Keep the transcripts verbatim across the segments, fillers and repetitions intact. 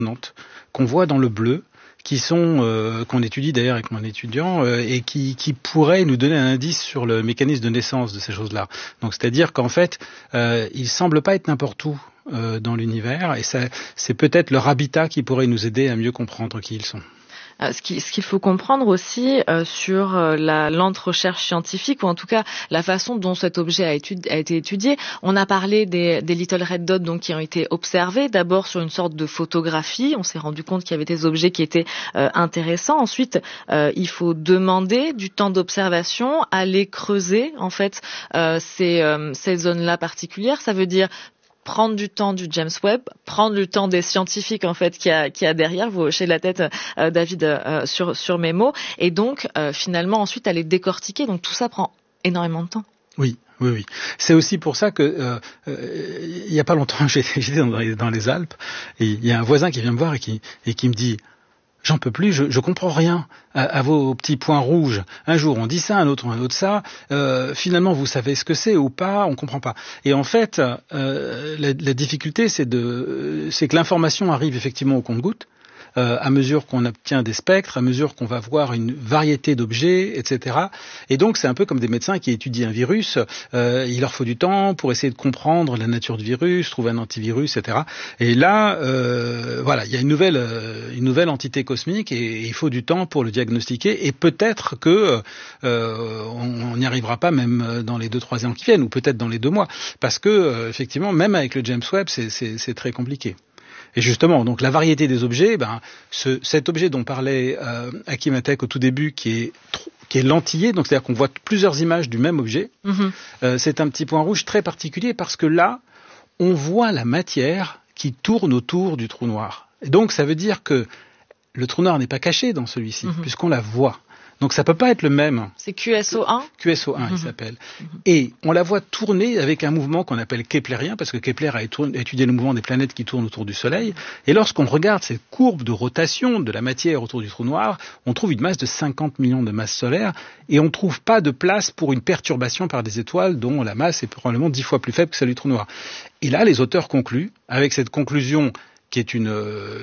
importantes qu'on voit dans le bleu, qui sont euh, qu'on étudie d'ailleurs avec mon étudiant euh, et qui, qui pourraient nous donner un indice sur le mécanisme de naissance de ces choses-là. Donc c'est-à-dire qu'en fait, euh, ils semblent pas être n'importe où euh, dans l'univers et ça, c'est peut-être leur habitat qui pourrait nous aider à mieux comprendre qui ils sont. Ce qu'il, ce qu'il faut comprendre aussi euh, sur euh, la lente recherche scientifique, ou en tout cas la façon dont cet objet a, étudi- a été étudié. On a parlé des, des Little Red Dots donc, qui ont été observés, d'abord sur une sorte de photographie. On s'est rendu compte qu'il y avait des objets qui étaient euh, intéressants. Ensuite, euh, il faut demander du temps d'observation, aller creuser en fait euh, ces, euh, ces zones-là particulières. Ça veut dire prendre du temps du James Webb, prendre du temps des scientifiques en fait qui a qui a derrière. Vous hochez la tête, euh, David, euh, sur sur mes mots, et donc euh, finalement ensuite aller décortiquer. Donc tout ça prend énormément de temps. Oui, oui, oui. C'est aussi pour ça que euh, euh, il y a pas longtemps, j'étais, j'étais dans, les, dans les Alpes et il y a un voisin qui vient me voir et qui et qui me dit: j'en peux plus, je, je comprends rien à, à vos petits points rouges. Un jour on dit ça, un autre un autre ça. Euh, finalement, vous savez ce que c'est ou pas, on comprend pas. Et en fait, euh, la, la difficulté, c'est de, c'est que l'information arrive effectivement au compte-gouttes. Euh, à mesure qu'on obtient des spectres, à mesure qu'on va voir une variété d'objets, et cetera. Et donc, c'est un peu comme des médecins qui étudient un virus. Euh, il leur faut du temps pour essayer de comprendre la nature du virus, trouver un antivirus, et cetera. Et là, euh, voilà, il y a une nouvelle, euh, une nouvelle entité cosmique et, et il faut du temps pour le diagnostiquer. Et peut-être que euh, on n'y arrivera pas même dans les deux, trois ans qui viennent, ou peut-être dans les deux mois, parce que euh, effectivement, même avec le James Webb, c'est, c'est, c'est très compliqué. Et justement, donc la variété des objets, ben, ce, cet objet dont parlait euh, Hakim Atek au tout début, qui est qui est lentillé, donc c'est-à-dire qu'on voit plusieurs images du même objet, mm-hmm. euh, c'est un petit point rouge très particulier parce que là, on voit la matière qui tourne autour du trou noir. Et donc ça veut dire que le trou noir n'est pas caché dans celui-ci, mm-hmm. puisqu'on la voit. Donc ça peut pas être le même. C'est Q S O un Q S O un, mmh. il s'appelle. Mmh. Et on la voit tourner avec un mouvement qu'on appelle keplérien, parce que Kepler a étudié le mouvement des planètes qui tournent autour du Soleil. Et lorsqu'on regarde cette courbe de rotation de la matière autour du trou noir, on trouve une masse de cinquante millions de masses solaires, et on trouve pas de place pour une perturbation par des étoiles dont la masse est probablement dix fois plus faible que celle du trou noir. Et là, les auteurs concluent, avec cette conclusion qui est une,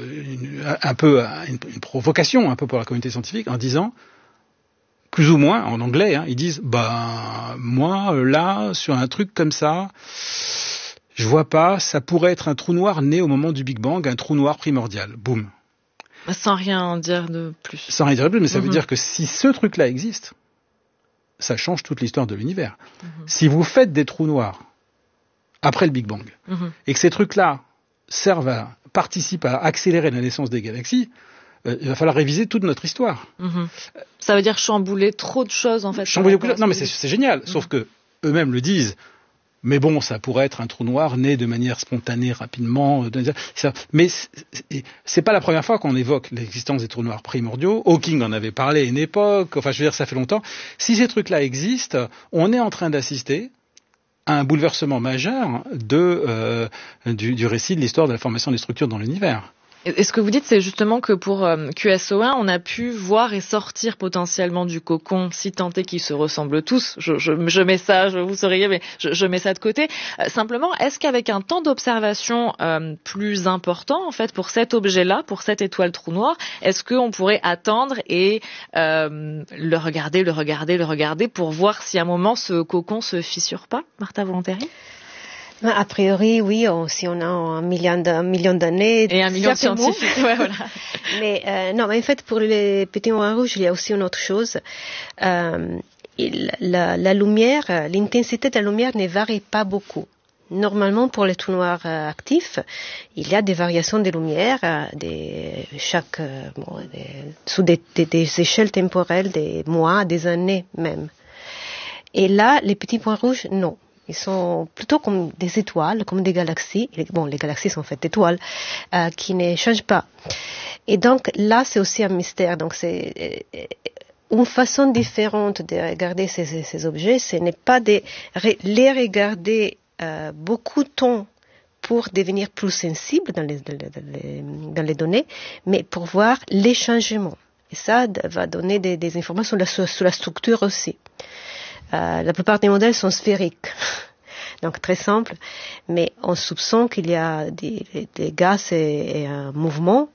une un peu une, une provocation un peu pour la communauté scientifique, en disant, plus ou moins, en anglais, hein, ils disent, bah, moi, là, sur un truc comme ça, je vois pas, ça pourrait être un trou noir né au moment du Big Bang, un trou noir primordial. Boum. Sans rien dire de plus. Sans rien dire de plus, mais ça mm-hmm. veut dire que si ce truc-là existe, ça change toute l'histoire de l'univers. Mm-hmm. Si vous faites des trous noirs après le Big Bang, mm-hmm. et que ces trucs-là servent à, participent à accélérer la naissance des galaxies, euh, il va falloir réviser toute notre histoire. Mm-hmm. Ça veut dire chambouler trop de choses, en fait. Chambouler beaucoup de... Non, mais c'est, c'est génial. Mm-hmm. Sauf que eux-mêmes le disent. Mais bon, ça pourrait être un trou noir né de manière spontanée, rapidement. Mais c'est pas la première fois qu'on évoque l'existence des trous noirs primordiaux. Hawking en avait parlé à une époque. Enfin, je veux dire, ça fait longtemps. Si ces trucs-là existent, on est en train d'assister à un bouleversement majeur de, euh, du, du récit de l'histoire de la formation des structures dans l'univers. Et ce que vous dites, c'est justement que pour euh, Q S O un, on a pu voir et sortir potentiellement du cocon, si tant est qu'ils se ressemblent tous. Je, je, je mets ça, je vous souriez, mais je, je mets ça de côté. Euh, simplement, est-ce qu'avec un temps d'observation euh, plus important, en fait, pour cet objet-là, pour cette étoile trou noir, est-ce qu'on pourrait attendre et euh, le regarder, le regarder, le regarder, pour voir si à un moment ce cocon se fissure pas, Martha Volonteri? A priori, oui, on, si on a un million, de, un million d'années. Et un million de scientifiques, ouais, voilà. Mais euh, non, mais en fait, pour les petits points rouges, il y a aussi une autre chose. Euh, il, la, la lumière, l'intensité de la lumière ne varie pas beaucoup. Normalement, pour les trous noirs euh, actifs, il y a des variations de lumière, euh, des, chaque, euh, bon, des, sous des, des, des échelles temporelles, des mois, des années même. Et là, les petits points rouges, non. Ils sont plutôt comme des étoiles, comme des galaxies. Bon, les galaxies sont faites d'étoiles, euh, qui ne changent pas. Et donc, là, c'est aussi un mystère. Donc, c'est une façon différente de regarder ces, ces objets. Ce n'est pas de les regarder euh, beaucoup de temps pour devenir plus sensibles dans les, dans les, dans les données, mais pour voir les changements. Et ça va donner des, des informations sur la, sur la structure aussi. Euh, la plupart des modèles sont sphériques, donc très simples, mais on soupçonne qu'il y a des, des gaz et, et un mouvement